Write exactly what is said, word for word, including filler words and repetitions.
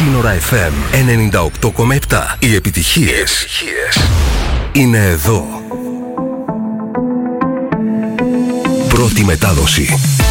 Σύνορα εφ εμ ενενήντα οκτώ κόμμα επτά. Οι επιτυχίες είναι εδώ. Πρώτη μετάδοση.